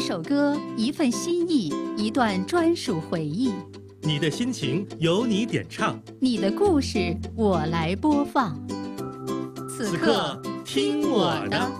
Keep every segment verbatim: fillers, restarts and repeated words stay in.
首歌，一份心意，一段专属回忆。 你的心情由你点唱， 你的故事我来播放。 此刻听我的。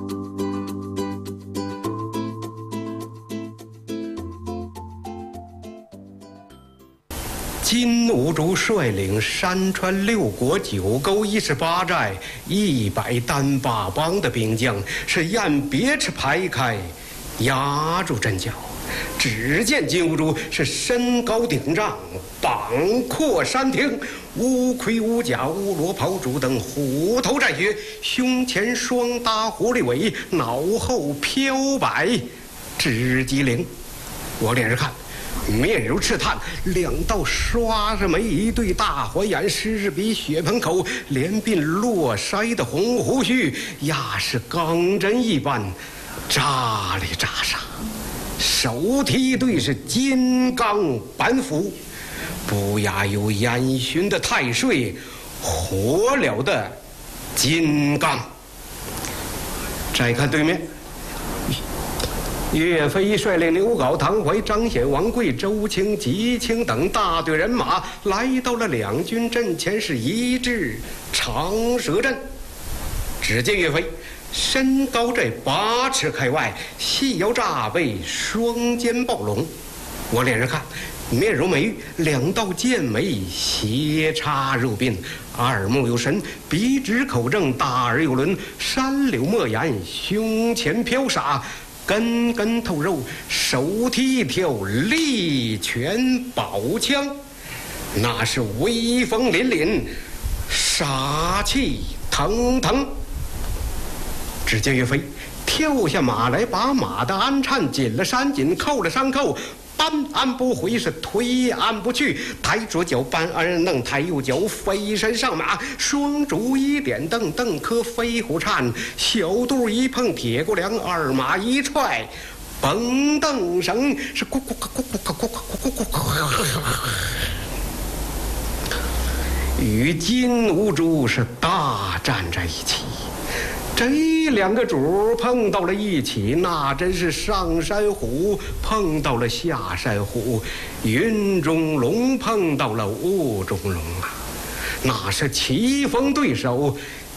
金兀术率领山川六国九沟一十八寨一百单八帮的兵将，是雁别翅排开，压住阵脚。只见金兀术是身高顶丈，膀阔山挺，乌盔乌甲乌罗袍主等虎头战靴，胸前双搭狐狸尾，脑后飘摆雉鸡翎。我连着看，面如赤炭，两道刷着眉，一对大环眼，狮子鼻，血盆口，连鬓络腮的红胡须，压是钢针一般，扎里扎上。手提一对是金刚板斧，不亚有烟熏的太岁，火燎的金刚。再看对面，岳飞率领刘皋、唐怀、张显、王贵、周青、吉青等大队人马来到了两军阵前，是一至长蛇阵。只见岳飞身高在八尺开外，细腰炸背，双肩抱龙。我连着看，面如美玉，两道剑眉斜插入鬓，耳目有神，鼻直口正，大耳有轮，山柳莫言，胸前飘洒，根根透肉，手提一条利拳宝枪，那是威风凛凛，杀气腾腾。只见岳飞跳下马来，把马的鞍颤紧了山紧，扣了山扣，搬鞍不回，是推鞍不去，抬左脚搬鞍弄，抬右脚飞身上马，双足一点蹬，蹬颗飞虎颤，小肚一碰铁骨梁，二马一踹，蹦蹬绳是咕咕咕咕咕咕咕咕咕咕，与金兀术是大战在一起。这两个主碰到了一起，那真是上山虎碰到了下山虎，云中龙碰到了雾中龙啊，那是棋逢对手，